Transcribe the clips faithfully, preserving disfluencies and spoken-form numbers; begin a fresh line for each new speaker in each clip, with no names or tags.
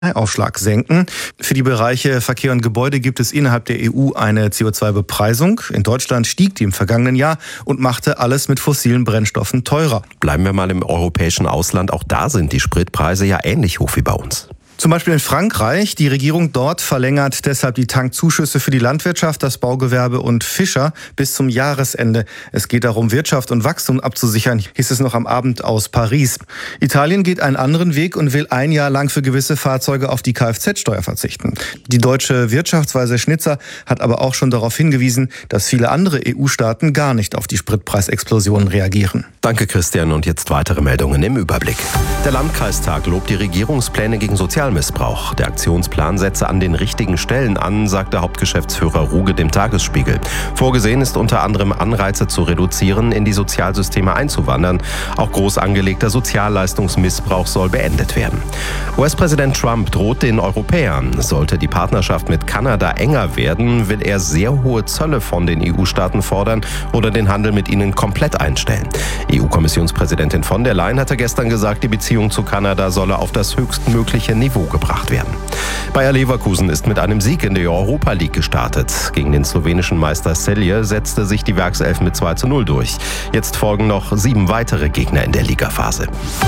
Aufschlag senken. Für die Bereiche Verkehr und Gebäude gibt es innerhalb der E U eine C O zwei Bepreisung. In Deutschland stieg die im vergangenen Jahr und machte alles mit fossilen Brennstoffen teurer.
Bleiben wir mal im europäischen Ausland. Auch da sind die Spritpreise ja ähnlich hoch wie bei uns.
Zum Beispiel in Frankreich. Die Regierung dort verlängert deshalb die Tankzuschüsse für die Landwirtschaft, das Baugewerbe und Fischer bis zum Jahresende. Es geht darum, Wirtschaft und Wachstum abzusichern, hieß es noch am Abend aus Paris. Italien geht einen anderen Weg und will ein Jahr lang für gewisse Fahrzeuge auf die Kfz-Steuer verzichten. Die deutsche Wirtschaftsweise Schnitzer hat aber auch schon darauf hingewiesen, dass viele andere E U-Staaten gar nicht auf die Spritpreisexplosion reagieren.
Danke, Christian. Und jetzt weitere Meldungen im Überblick. Der Landkreistag lobt die Regierungspläne gegen Sozialmissbrauch. Der Aktionsplan setze an den richtigen Stellen an, sagte Hauptgeschäftsführer Ruge dem Tagesspiegel. Vorgesehen ist unter anderem Anreize zu reduzieren, in die Sozialsysteme einzuwandern. Auch groß angelegter Sozialleistungsmissbrauch soll beendet werden. U S-Präsident Trump droht den Europäern. Sollte die Partnerschaft mit Kanada enger werden, will er sehr hohe Zölle von den E U-Staaten fordern oder den Handel mit ihnen komplett einstellen. E U-Kommissionspräsidentin von der Leyen hatte gestern gesagt, die Beziehung zu Kanada solle auf das höchstmögliche Niveau gebracht werden. Bayer Leverkusen ist mit einem Sieg in der Europa League gestartet. Gegen den slowenischen Meister Celje setzte sich die Werkself mit zwei zu null durch. Jetzt folgen noch sieben weitere Gegner in der Ligaphase.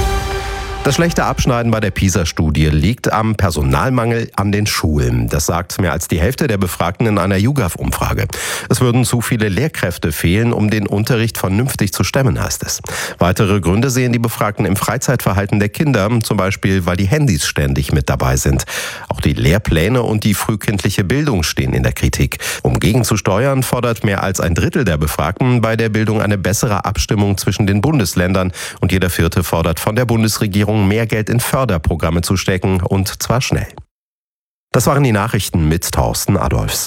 Das schlechte Abschneiden bei der PISA-Studie liegt am Personalmangel an den Schulen. Das sagt mehr als die Hälfte der Befragten in einer YouGov-Umfrage. Es würden zu viele Lehrkräfte fehlen, um den Unterricht vernünftig zu stemmen, heißt es. Weitere Gründe sehen die Befragten im Freizeitverhalten der Kinder, zum Beispiel, weil die Handys ständig mit dabei sind. Auch die Lehrpläne und die frühkindliche Bildung stehen in der Kritik. Um gegenzusteuern, fordert mehr als ein Drittel der Befragten bei der Bildung eine bessere Abstimmung zwischen den Bundesländern. Und jeder Vierte fordert von der Bundesregierung, mehr Geld in Förderprogramme zu stecken, und zwar schnell. Das waren die Nachrichten mit Thorsten Adolfs.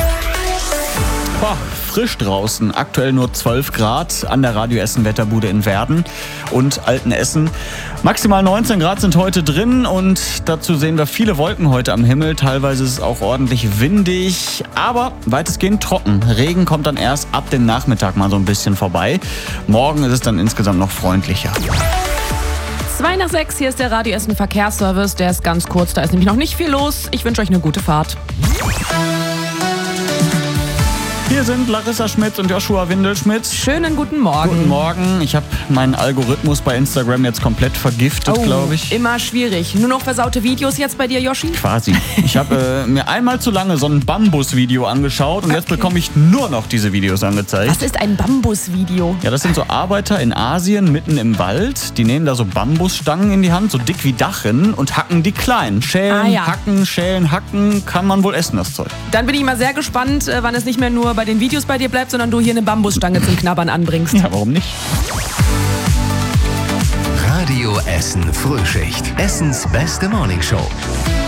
Boah, frisch draußen, aktuell nur zwölf Grad an der Radio Essen Wetterbude in Werden und Altenessen. Maximal neunzehn Grad sind heute drin und dazu sehen wir viele Wolken heute am Himmel. Teilweise ist es auch ordentlich windig, aber weitestgehend trocken. Regen kommt dann erst ab dem Nachmittag mal so ein bisschen vorbei. Morgen ist es dann insgesamt noch freundlicher.
Zwei nach sechs, hier ist der Radio Essen Verkehrsservice. Der ist ganz kurz, da ist nämlich noch nicht viel los. Ich wünsche euch eine gute Fahrt.
Hier sind Larissa Schmitz und Joshua Windelschmidt.
Schönen guten Morgen.
Guten Morgen. Ich habe meinen Algorithmus bei Instagram jetzt komplett vergiftet,
oh,
glaube ich.
Immer schwierig. Nur noch versaute Videos jetzt bei dir, Joshi?
Quasi. Ich habe äh, mir einmal zu lange so ein Bambus-Video angeschaut und okay. Jetzt bekomme ich nur noch diese Videos angezeigt.
Was ist ein Bambus-Video?
Ja, das sind so Arbeiter in Asien mitten im Wald. Die nehmen da so Bambusstangen in die Hand, so dick wie Dachen, und hacken die klein. Schälen,
ah, ja.
hacken, schälen, hacken. Kann man wohl essen, das Zeug.
Dann bin ich mal sehr gespannt, wann es nicht mehr nur bei den Videos bei dir bleibt, sondern du hier eine Bambusstange zum Knabbern anbringst.
Ja, warum nicht?
Radio Essen Frühschicht. Essens beste Morningshow.